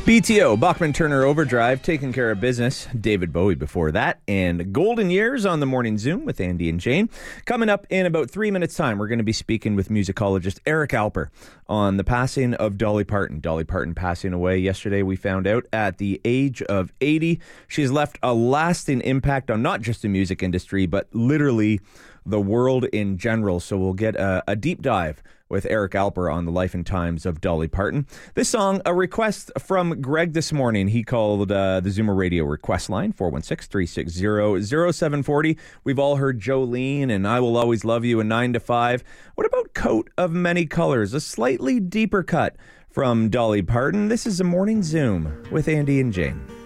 BTO, Bachman Turner Overdrive, taking care of business. David Bowie before that. And Golden Years on the Morning Zoom with Andy and Jane. Coming up in about 3 minutes' time, we're going to be speaking with musicologist Eric Alper on the passing of Dolly Parton. Dolly Parton passing away yesterday, we found out, at the age of 80. She's left a lasting impact on not just the music industry, but literally the world in general. So we'll get a deep dive with Eric Alper on the life and times of Dolly Parton. This song, a request from Greg this morning. He called the Zoomer Radio request line, 416-360-0740. We've all heard Jolene and I Will Always Love You and 9 to 5. What about Coat of Many Colors? A slightly deeper cut from Dolly Parton. This is a Morning Zoom with Andy and Jane.